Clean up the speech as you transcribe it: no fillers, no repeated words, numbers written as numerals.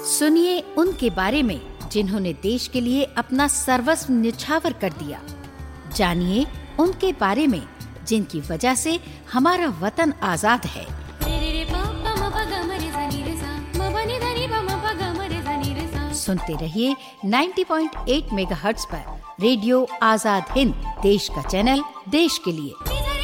सुनिए उनके बारे में जिन्होंने देश के लिए अपना सर्वस्व न्यौछावर कर दिया। जानिए उनके बारे में जिनकी वजह से हमारा वतन आजाद है। सुनते रहिए 90.8 मेगाहर्ट्ज पर रेडियो आजाद हिंद, देश का चैनल, देश के लिए।